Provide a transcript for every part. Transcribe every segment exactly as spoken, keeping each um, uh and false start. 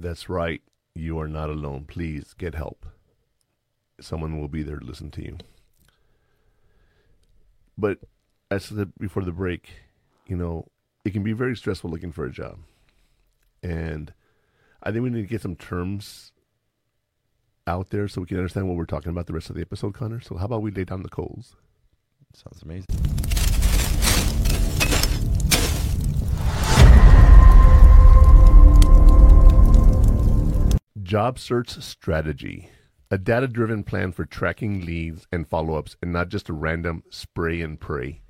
That's right. You are not alone. Please get help. Someone will be there to listen to you. But as I said before the break, you know, it can be very stressful looking for a job. And I think we need to get some terms out there so we can understand what we're talking about the rest of the episode, Connor. So how about we lay down the coals? Sounds amazing. Job search strategy. A data-driven plan for tracking leads and follow-ups and not just a random spray and pray.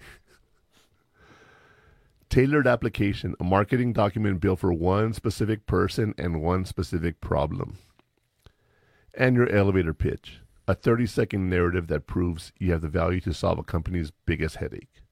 Tailored application. A marketing document built for one specific person and one specific problem. And your elevator pitch. A thirty-second narrative that proves you have the value to solve a company's biggest headache.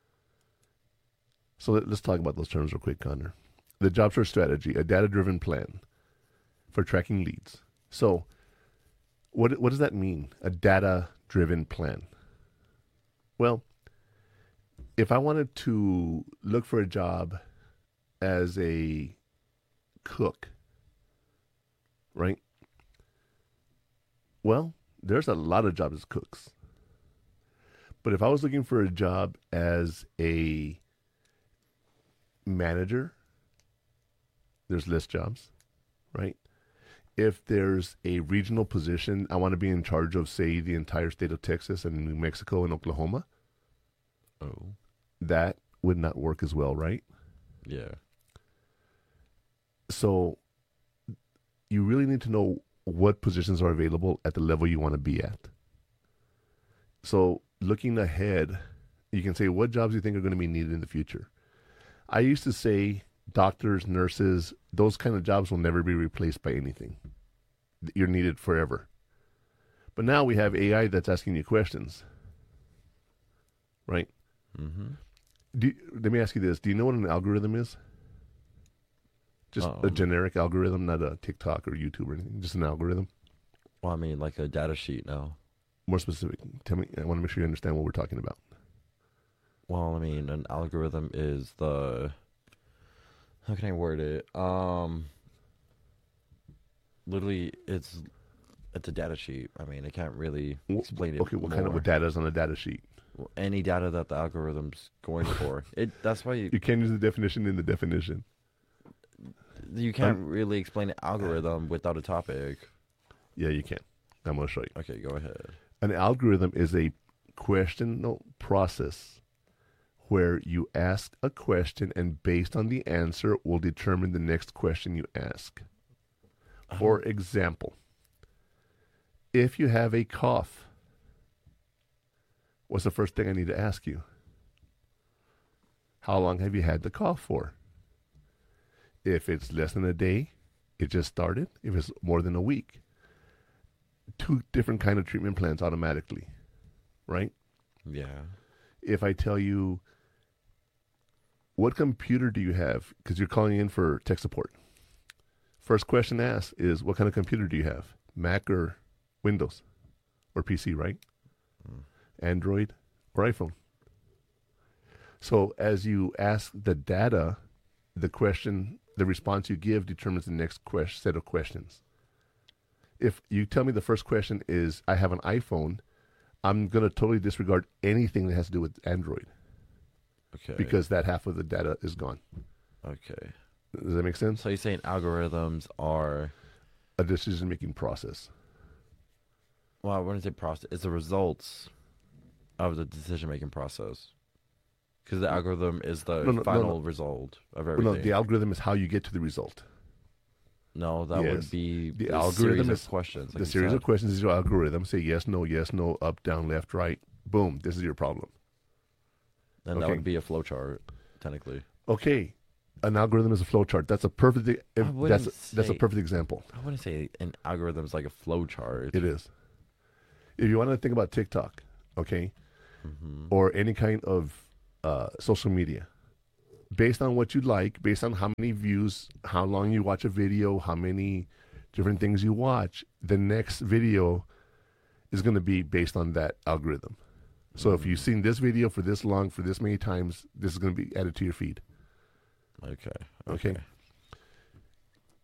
So let, let's talk about those terms real quick, Connor. The job search strategy. A data-driven plan for tracking leads. So, what what does that mean? A data-driven plan. Well, if I wanted to look for a job as a cook, right? Well, there's a lot of jobs as cooks. But if I was looking for a job as a manager, there's less jobs, right? If there's a regional position, I want to be in charge of, say, the entire state of Texas and New Mexico and Oklahoma. Oh. That would not work as well, right? Yeah. So you really need to know what positions are available at the level you want to be at. So looking ahead, you can say, what jobs do you think are going to be needed in the future? I used to say doctors, nurses, those kind of jobs will never be replaced by anything. You're needed forever. But now we have A I that's asking you questions, right? Mm-hmm. Do you, let me ask you this. Do you know what an algorithm is? Just um, a generic algorithm, not a TikTok or YouTube or anything. Just an algorithm. Well, I mean, like a data sheet now. More specific. Tell me. I want to make sure you understand what we're talking about. Well, I mean, an algorithm is the... How can I word it? Um, literally, it's it's a data sheet. I mean, I can't really explain it. Okay, what more. kind of what data is on a data sheet? Well, any data that the algorithm's going for. It. That's why you, You can't use the definition in the definition. you can't um, really explain an algorithm without a topic. Yeah, you can. I'm going to show you. Okay, go ahead. An algorithm is a questionable process where you ask a question and based on the answer will determine the next question you ask. For example, if you have a cough, what's the first thing I need to ask you? How long have you had the cough for? If it's less than a day, it just started. If it's more than a week, two different kind of treatment plans automatically, right? Yeah. If I tell you, what computer do you have? Because you're calling in for tech support. First question asked is, what kind of computer do you have? Mac or Windows or P C, right? Mm. Android or iPhone. So as you ask the data, the question, the response you give determines the next quest- set of questions. If you tell me the first question is, I have an iPhone, I'm going to totally disregard anything that has to do with Android. Okay. Because that half of the data is gone. Okay. Does that make sense? So you're saying algorithms are... a decision-making process. Well, I wouldn't say process. It's the results of the decision-making process. Because the algorithm is the no, no, final no, no. result of everything. Well, no, the algorithm is how you get to the result. No, that yes. would be the, the algorithm series is of questions. Like the series said. of questions is your algorithm. Say yes, no, yes, no, up, down, left, right. Boom. This is your problem. And okay. that would be a flowchart, technically. Okay. An algorithm is a flowchart. That's a perfect. If, that's a, say, that's a perfect example. I wouldn't say an algorithm is like a flowchart. It is. If you want to think about TikTok, okay, mm-hmm. or any kind of uh, social media, based on what you like, based on how many views, how long you watch a video, how many different things you watch, the next video is going to be based on that algorithm. So mm-hmm. if you've seen this video for this long, for this many times, this is going to be added to your feed. Okay. Okay. Okay.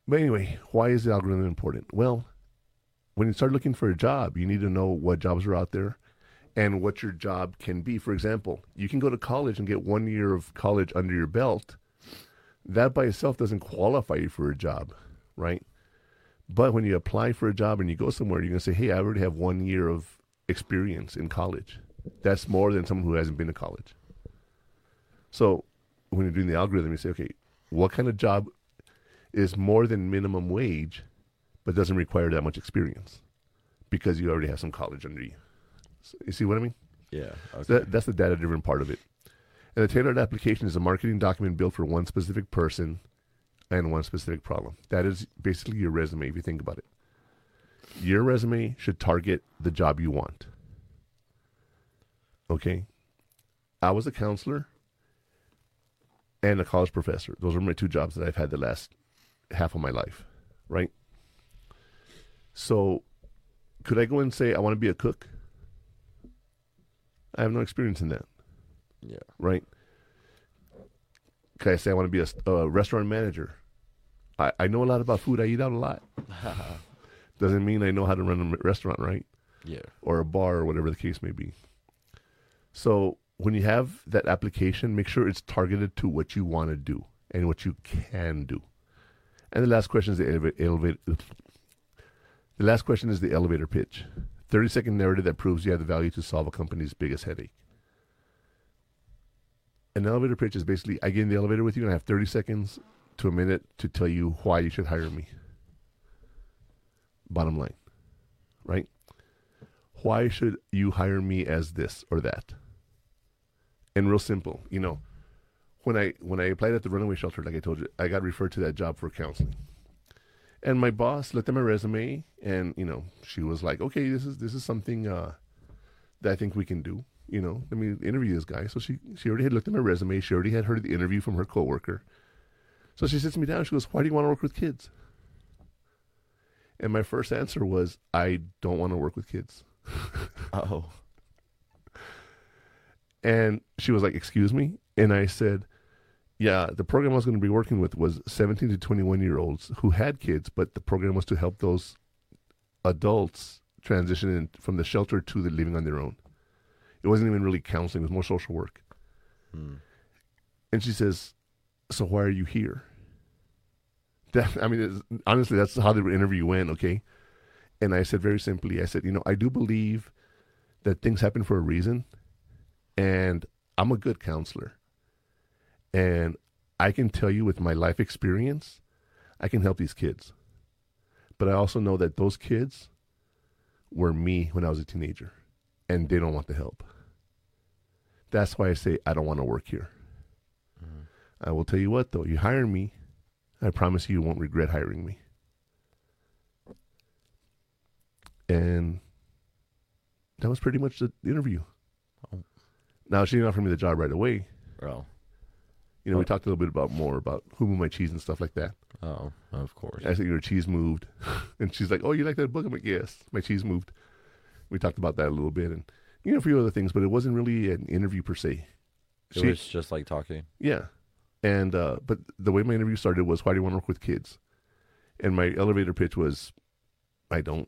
But anyway, why is the algorithm important? Well, when you start looking for a job, you need to know what jobs are out there and what your job can be. For example, you can go to college and get one year of college under your belt. That by itself doesn't qualify you for a job, right? But when you apply for a job and you go somewhere, you're going to say, hey, I already have one year of experience in college. That's more than someone who hasn't been to college. So when you're doing the algorithm, you say, okay, what kind of job is more than minimum wage, but doesn't require that much experience because you already have some college under you. So, you see what I mean? Yeah. Okay. So that, that's the data-driven part of it. And the tailored application is a marketing document built for one specific person and one specific problem. That is basically your resume, if you think about it. Your resume should target the job you want. Okay? I was a counselor and a college professor. Those are my two jobs that I've had the last half of my life, right? So could I go and say I want to be a cook? I have no experience in that. Yeah. Right? Could I say I want to be a, a restaurant manager? I, I know a lot about food. I eat out a lot. Doesn't mean I know how to run a restaurant, right? Yeah. Or a bar or whatever the case may be. So when you have that application, make sure it's targeted to what you want to do and what you can do. And the last question is the elevator. Eleva- the last question is the elevator pitch. thirty second narrative that proves you have the value to solve a company's biggest headache. An elevator pitch is basically, I get in the elevator with you and I have thirty seconds to a minute to tell you why you should hire me. Bottom line, right? Why should you hire me as this or that? And real simple, you know, when I when I applied at the runaway shelter, like I told you, I got referred to that job for counseling. And my boss looked at my resume and, you know, she was like, okay, this is this is something uh, that I think we can do. You know, let me interview this guy. So she, she already had looked at my resume. She already had heard the interview from her coworker. So she sits me down. She goes, why do you want to work with kids? And my first answer was, I don't want to work with kids. Oh. And she was like, excuse me? And I said, yeah, the program I was going to be working with was seventeen to twenty-one year olds who had kids, but the program was to help those adults transition in from the shelter to the living on their own. It wasn't even really counseling. It was more social work. Hmm. And she says, so why are you here? That, I mean, it's, honestly, that's how the interview went, okay? And I said very simply, I said, you know, I do believe that things happen for a reason, and I'm a good counselor. And I can tell you with my life experience, I can help these kids. But I also know that those kids were me when I was a teenager, and they don't want the help. That's why I say I don't want to work here. Mm-hmm. I will tell you what, though. You hire me, I promise you you won't regret hiring me. And that was pretty much the interview. Oh. Now, she didn't offer me the job right away. Well, you know, oh. we talked a little bit about more about who moved my cheese and stuff like that. Oh, of course. I said, your cheese moved. And she's like, oh, you like that book? I'm like, yes, my cheese moved. We talked about that a little bit and, you know, a few other things, but it wasn't really an interview per se. It she, was just like talking? Yeah. And, uh, but the way my interview started was, why do you want to work with kids? And my elevator pitch was, I don't.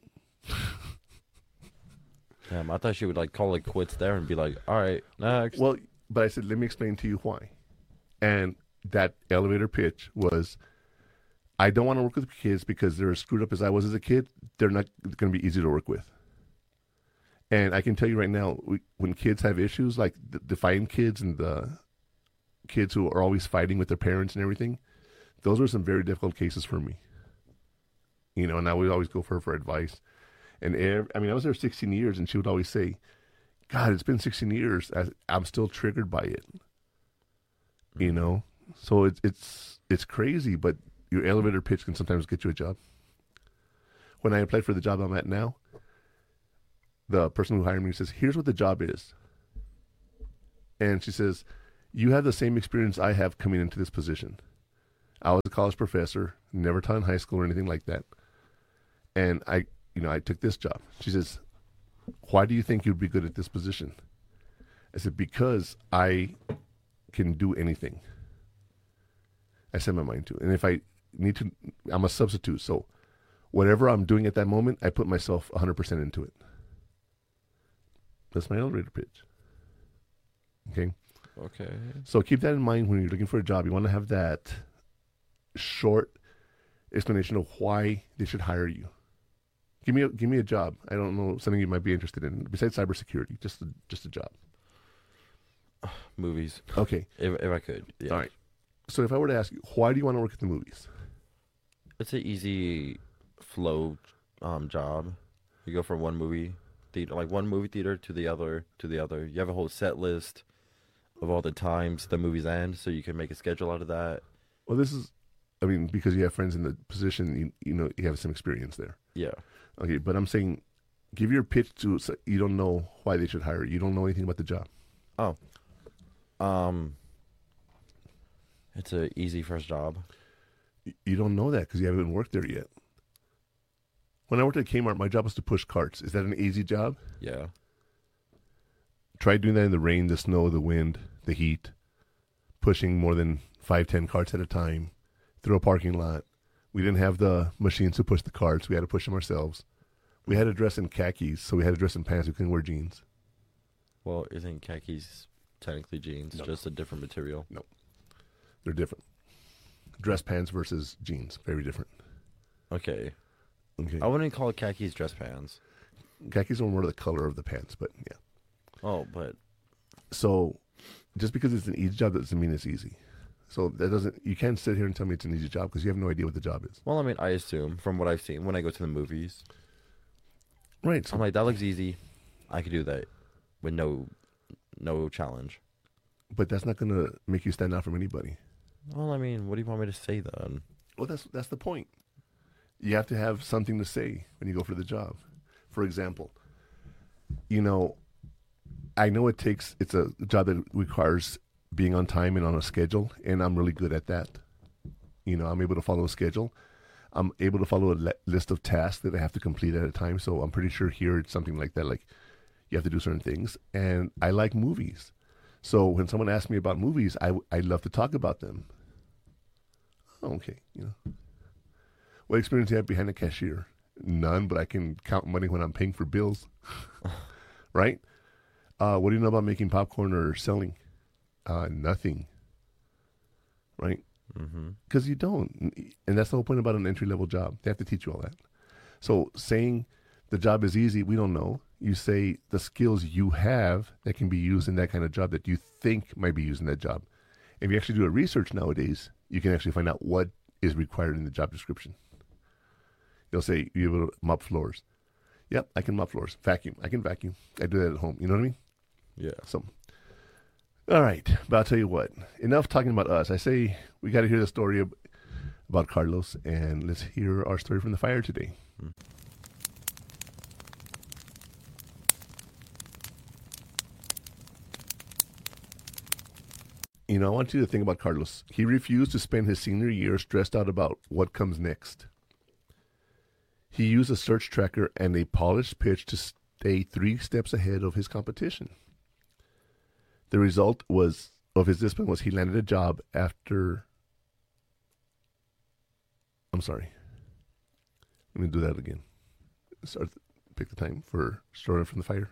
Damn, I thought she would like call it quits there and be like, all right, next. Well, but I said, let me explain to you why. And that elevator pitch was, I don't want to work with kids because they're as screwed up as I was as a kid. They're not going to be easy to work with. And I can tell you right now, we, when kids have issues, like the defiant kids and the kids who are always fighting with their parents and everything, those were some very difficult cases for me. You know, and I would always go for her for advice. And every, I mean, I was there sixteen years, and she would always say, God, it's been sixteen years. I, I'm still triggered by it. Mm-hmm. You know? So it's, it's, it's crazy, but your elevator pitch can sometimes get you a job. When I applied for the job I'm at now, the person who hired me says, here's what the job is. And she says, you have the same experience I have coming into this position. I was a college professor, never taught in high school or anything like that. And I, you know, I took this job. She says, why do you think you'd be good at this position? I said, because I can do anything I set my mind to. And if I need to. I'm a substitute, so whatever I'm doing at that moment, I put myself one hundred percent into it. That's my elevator pitch. Okay. Okay. So keep that in mind when you're looking for a job. You want to have that short explanation of why they should hire you. Give me a give me a job. I don't know, something you might be interested in besides cybersecurity. Just a, just a job. Movies. Okay. If if I could. Yeah. All right. So if I were to ask you, why do you want to work at the movies? It's an easy flow um, job. You go from one movie theater, like one movie theater to the other, to the other. You have a whole set list of all the times the movies end, so you can make a schedule out of that. Well, this is, I mean, because you have friends in the position, you, you know, you have some experience there. Yeah. Okay, but I'm saying, give your pitch to, so you don't know why they should hire you. You don't know anything about the job. Oh. Um. It's an easy first job. Y- You don't know that because you haven't worked there yet. When I worked at Kmart, my job was to push carts. Is that an easy job? Yeah. Try doing that in the rain, the snow, the wind, the heat, pushing more than five, ten carts at a time through a parking lot. We didn't have the machines to push the carts. We had to push them ourselves. We had to dress in khakis, so we had to dress in pants. We couldn't wear jeans. Well, isn't khakis technically jeans, No. just a different material? They're different. Dress pants versus jeans, very different. Okay. Okay, I wouldn't call khakis dress pants. khakis are more the color of the pants, but yeah. Oh, but So, just because it's an easy job doesn't mean it's easy. So that doesn't. You can't sit here and tell me it's an easy job because you have no idea what the job is. well, I mean, I assume from what I've seen when I go to the movies, Right. So I'm like, that looks easy. I could do that with no, no challenge. but that's not going to make you stand out from anybody. Well, I mean, what do you want me to say then? Well, that's that's the point. You have to have something to say when you go for the job. For example, you know, I know it takes. It's a job that requires being on time and on a schedule, and I'm really good at that. You know, I'm able to follow a schedule. I'm able to follow a le- list of tasks that I have to complete at a time. So I'm pretty sure here it's something like that. Like you have to do certain things, and I like movies. So when someone asks me about movies, I I love to talk about them. Oh, okay, you know. What experience do you have behind a cashier? None, but I can count money when I'm paying for bills. Right? Uh, what do you know about making popcorn or selling? Uh, nothing. Right? Mm-hmm. Because you don't. And that's the whole point about an entry level job. They have to teach you all that. So saying the job is easy, we don't know. You say the skills you have that can be used in that kind of job that you think might be used in that job. If you actually do a research nowadays, you can actually find out what is required in the job description. They'll say, you're able to mop floors. Yep, I can mop floors. Vacuum. I can vacuum. I do that at home. You know what I mean? Yeah. So, all right. But I'll tell you what. Enough talking about us. I say we got to hear the story ab- about Carlos, and let's hear our story from the fire today. Hmm. You know, I want you to think about Carlos. He refused to spend his senior year stressed out about what comes next. He used a search tracker and a polished pitch to stay three steps ahead of his competition. The result was of his discipline was he landed a job after. I'm sorry. Let me do that again. Start. Pick the time for story from the fire.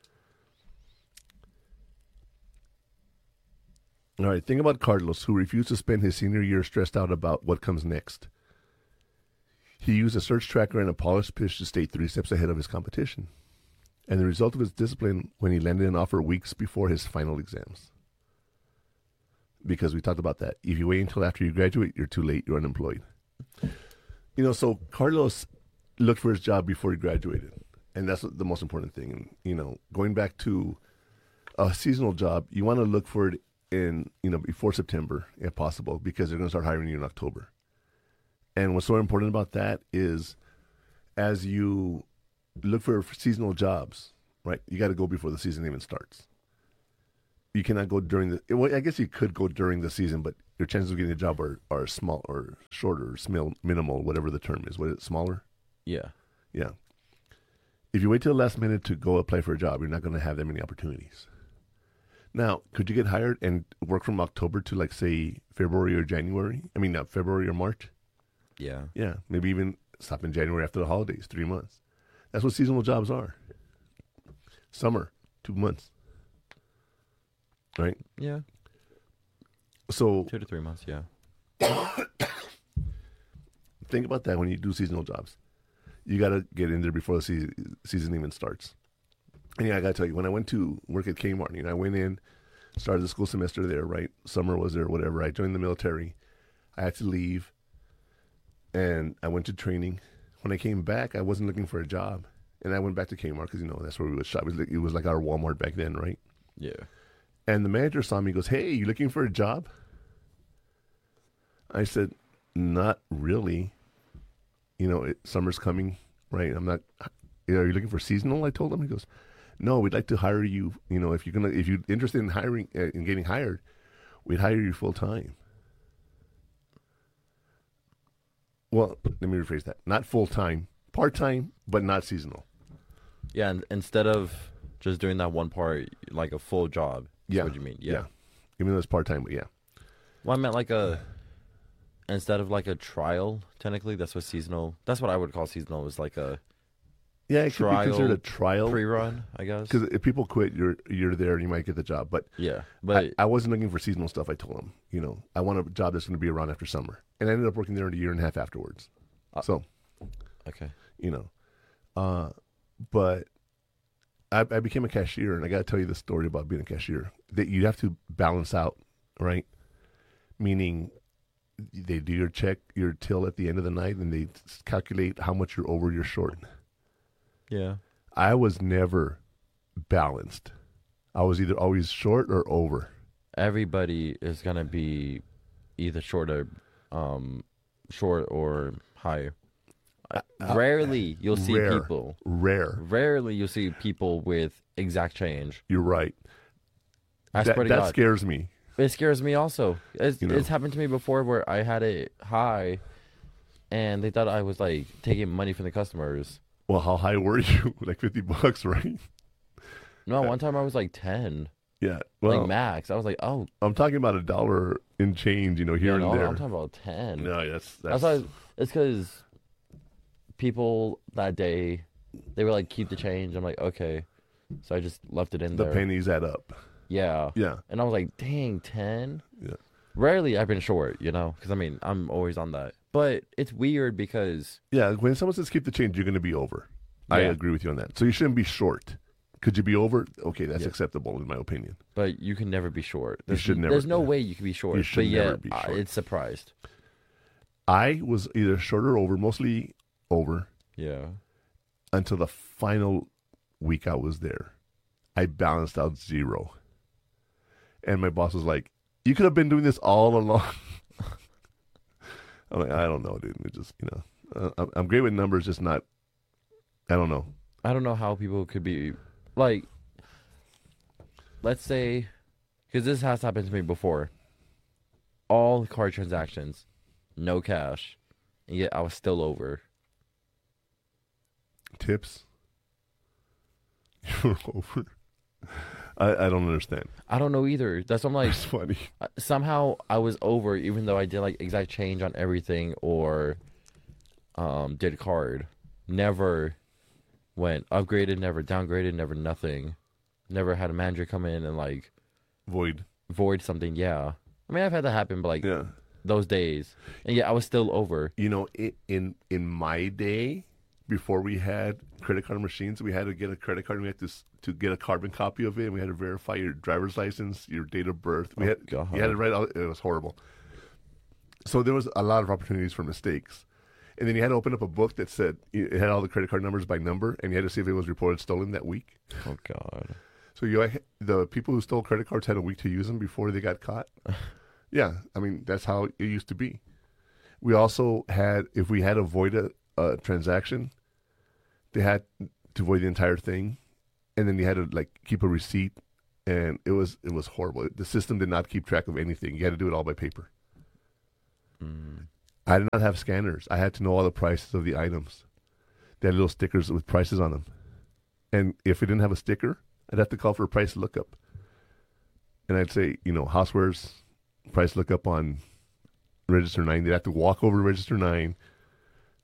All right. Think about Carlos, who refused to spend his senior year stressed out about what comes next. He used a search tracker and a polished pitch to stay three steps ahead of his competition. And the result of his discipline when he landed an offer weeks before his final exams. Because we talked about that. If you wait until after you graduate, you're too late. You're unemployed. You know, so Carlos looked for his job before he graduated. And that's the most important thing. And, you know, going back to a seasonal job, you want to look for it in, you know, before September, if possible, because they're going to start hiring you in October. And what's so important about that is as you look for seasonal jobs, right, you got to go before the season even starts. You cannot go during the, well, I guess you could go during the season, but your chances of getting a job are, are small or shorter, small, minimal, whatever the term is. What is it, smaller? Yeah. Yeah. If you wait till the last minute to go apply for a job, you're not going to have that many opportunities. Now, could you get hired and work from October to, like, say, February or January? I mean, not February or March? Yeah. Yeah, maybe even stop in January after the holidays, three months. That's what seasonal jobs are. Summer, two months. Right? Yeah. So Two to three months. Yeah. think about that when you do seasonal jobs. You got to get in there before the season, season even starts. And yeah, I got to tell you, when I went to work at Kmart, you know, I went in, started the school semester there, right? Summer was there, whatever. I joined the military. I had to leave, and I went to training. When I came back, I wasn't looking for a job, and I went back to Kmart because, you know, that's where we would shop. It was, like, it was like our Walmart back then, right? Yeah. And the manager saw me and goes, "Hey, you looking for a job?" I said, "Not really. You know, it, summer's coming, right? I'm not, you know, are you looking for seasonal?" I told him. He goes, "No, we'd like to hire you. You know, if you're gonna, if you're interested in hiring, uh, in getting hired, we'd hire you full time." Well, let me rephrase that. Not full time, part time, but not seasonal. Yeah, and instead of just doing that one part, like a full job. That's Yeah. what you mean. Yeah. Yeah. Even though it's part time, but yeah. Well, I meant like a instead of like a trial. Technically, that's what seasonal. That's what I would call seasonal. Is like a Yeah, it could be Trial, considered a trial. pre-run, I guess. Because if people quit, you're you're there and you might get the job. But Yeah, I, but I wasn't looking for seasonal stuff. I told them, you know, I want a job that's going to be around after summer. And I ended up working there in a year and a half afterwards. Uh, so, okay. you know, uh, but I, I became a cashier, and I got to tell you the story about being a cashier. That you have to balance out, right? Meaning, they do your check, your till at the end of the night, and they calculate how much you're over, you're short. Yeah. I was never balanced. I was either always short or over. Everybody is gonna be either short or um short or higher. Uh, Rarely you'll see rare. people. Rare. Rarely you'll see people with exact change. You're right. I that swear to that God. scares me. It scares me also. It's, You know. it's happened to me before where I had it high, and they thought I was like taking money from the customers. Well, how high were you? Like fifty bucks, right? No, one time I was like ten, Yeah. Well, like max. I was like, oh, I'm talking about a dollar in change, you know, here yeah, and no, there. I'm talking about ten. No, that's That's that's. why it's because people that day they were like keep the change. I'm like, okay, so I just left it in the there. pennies add up. Yeah, Yeah. and I was like, dang, ten. Yeah. Rarely I've been short, you know, because I mean I'm always on that. But it's weird because Yeah. When someone says keep the change, you're going to be over. I Yeah. agree with you on that. So you shouldn't be short. Could you be over? Okay, that's Yeah. acceptable in my opinion. but you can never be short. There's, should never- There's no yeah. way you can be short. You should but yet, never be I- short. it's surprised. I was either short or over, mostly over, Yeah. until the final week I was there. I balanced out zero. And my boss was like, "You could have been doing this all along." I'm like, I don't know, dude. It just, you know, uh, I'm, I'm great with numbers, just not, I don't know. I don't know how people could be like. Let's say, because this has happened to me before. All card transactions, no cash, and yet I was still over. Tips? You're over. I, I don't understand. I don't know either. That's what I'm like. It's funny. uh, somehow I was over, even though I did like exact change on everything or um did card. Never went upgraded, never downgraded, never nothing. Never had a manager come in and like Void. void something. Yeah, I mean I've had that happen, but like Yeah. those days, and yeah, I was still over. You know, i in in my day, before we had credit card machines, we had to get a credit card. And we had to s- to get a carbon copy of it. And we had to verify your driver's license, your date of birth. We Oh, had God. you had to write all. It was horrible. So there was a lot of opportunities for mistakes, and then you had to open up a book that said it had all the credit card numbers by number, and you had to see if it was reported stolen that week. Oh God. So you the people who stole credit cards had a week to use them before they got caught. Yeah, I mean that's how it used to be. We also had, if we had to void a, a transaction, they had to void the entire thing, and then you had to like keep a receipt, and it was it was horrible. The system did not keep track of anything. You had to do it all by paper. Mm. I did not have scanners. I had to know all the prices of the items. They had little stickers with prices on them, and if it didn't have a sticker, I'd have to call for a price lookup. And I'd say, you know, housewares price lookup on register nine. They'd have to walk over to register nine,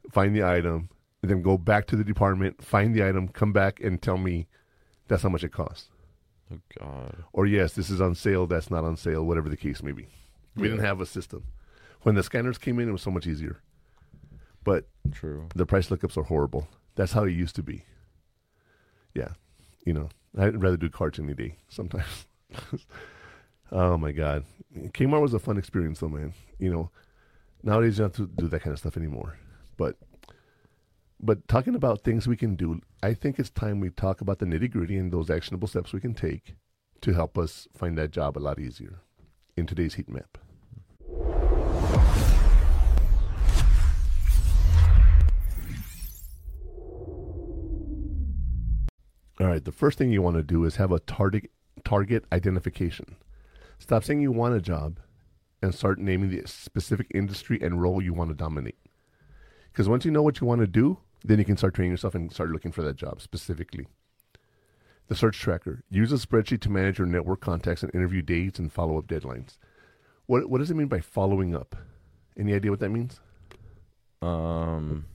find the item, and then go back to the department, find the item, come back and tell me that's how much it costs. Oh God. Or yes, this is on sale, that's not on sale, whatever the case may be. We Yeah. didn't have a system. When the scanners came in, it was so much easier. But True. the price lookups are horrible. That's how it used to be. Yeah. You know, I'd rather do carts any day sometimes. Oh my God. Kmart was a fun experience though, man. You know, nowadays you don't have to do that kind of stuff anymore. But but talking about things we can do, I think it's time we talk about the nitty gritty and those actionable steps we can take to help us find that job a lot easier in today's heat map. All right, the first thing you want to do is have a target target identification. Stop saying you want a job and start naming the specific industry and role you want to dominate. Because once you know what you want to do, then you can start training yourself and start looking for that job specifically. The search tracker. Use a spreadsheet to manage your network contacts and interview dates and follow-up deadlines. What what does it mean by following up? Any idea what that means? Um,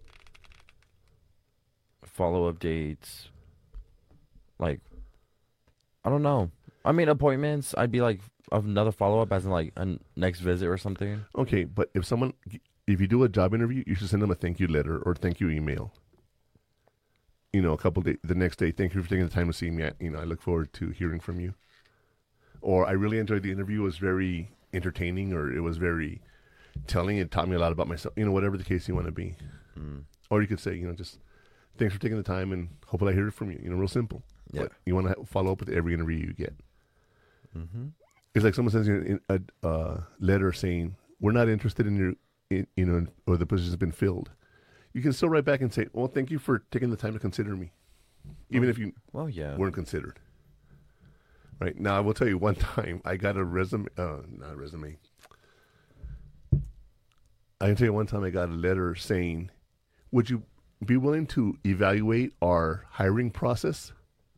follow up dates. Like, I don't know. I mean, appointments. I'd be like another follow up, as in like a next visit or something. Okay, but if someone, if you do a job interview, you should send them a thank you letter or thank you email. You know, a couple days, the next day, thank you for taking the time to see me. I, you know, I look forward to hearing from you. Or I really enjoyed the interview. It was very entertaining, or it was very telling. It taught me a lot about myself. You know, whatever the case you want to be. Mm. Or you could say, you know, just thanks for taking the time, and hopefully I hear it from you. You know, real simple. Yeah. But you want to follow up with every interview you get. Mm-hmm. It's like someone sends you a, a uh, letter saying, we're not interested in your, in, you know, or the position's been filled. You can still write back and say, well, thank you for taking the time to consider me. Even Oh, if you Well, yeah. weren't considered. Right. Now, I will tell you one time I got a resume, uh, not a resume. I can tell you one time I got a letter saying, would you be willing to evaluate our hiring process?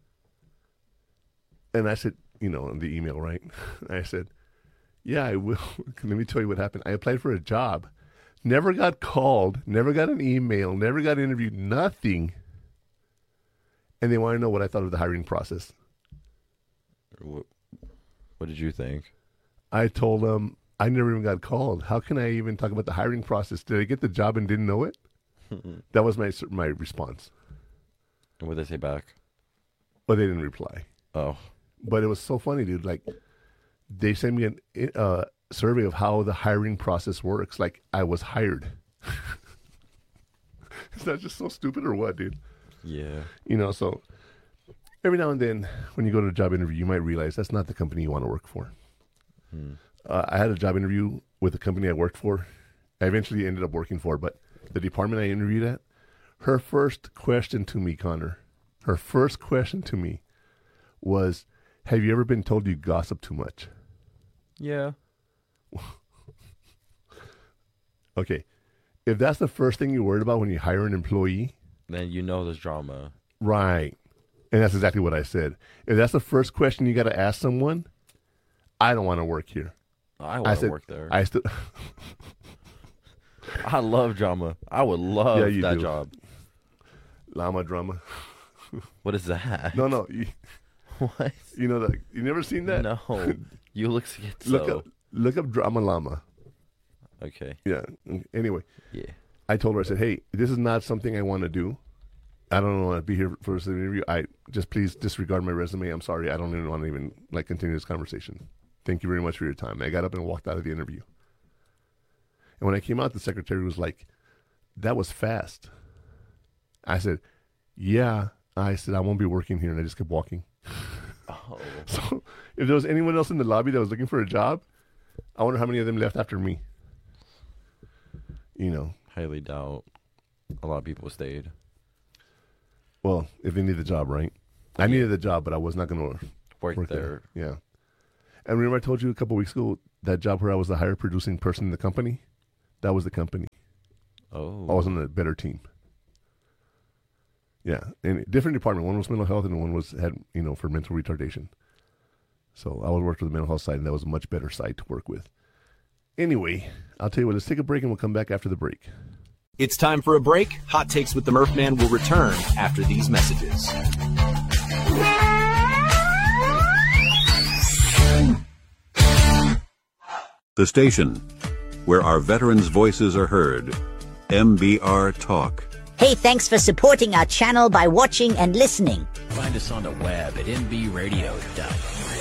And I said, you know, in the email, right? I said, yeah, I will. Let me tell you what happened. I applied for a job, never got called, never got an email, never got interviewed, nothing. And they want to know what I thought of the hiring process. What, what did you think? I told them I never even got called. How can I even talk about the hiring process? Did I get the job and didn't know it? That was my my response. And what did they say back? But they didn't reply. Oh. But it was so funny, dude. Like, they sent me a uh, survey of how the hiring process works. Like, I was hired. Is that just so stupid or what, dude? Yeah. You know, so every now and then when you go to a job interview, you might realize that's not the company you want to work for. Hmm. Uh, I had a job interview with the company I worked for. I eventually ended up working for, but the department I interviewed at, her first question to me, Connor, her first question to me was, have you ever been told you gossip too much? Yeah. Okay. If that's the first thing you're worried about when you hire an employee, Then you know there's drama. right. And that's exactly what I said. If that's the first question you got to ask someone, I don't want to work here. I want to said- work there. I still, I love drama. I would love Yeah, you that do. job. llama drama. What is that? No, no. You, What? you know that? You never seen that? No. You look schizo. Look up, look up drama llama. Okay. Yeah. Anyway, Yeah. I told her, I said, hey, this is not something I want to do. I don't want to be here for this interview. I just please disregard my resume. I'm sorry. I don't even want to even like continue this conversation. Thank you very much for your time. I got up and walked out of the interview. And when I came out, the secretary was like, that was fast. I said, yeah. I said, I won't be working here. And I just kept walking. Oh. So if there was anyone else in the lobby that was looking for a job, I wonder how many of them left after me. You know, Highly doubt a lot of people stayed. well, if they need the job, right? I needed the job, but I was not going to Work, work there. there. Yeah. And remember I told you a couple weeks ago, that job where I was the higher producing person in the company? That was the company. Oh. I was on a better team. Yeah. And different department. One was mental health and one was, had, you know, for mental retardation. So I would work with the mental health side, and that was a much better side to work with. Anyway, I'll tell you what, let's take a break and we'll come back after the break. It's time for a break. Hot Takes with the Murph Man will return after these messages. The station where our veterans' voices are heard. M B R Talk. Hey, thanks for supporting our channel by watching and listening. Find us on the web at m b radio dot com.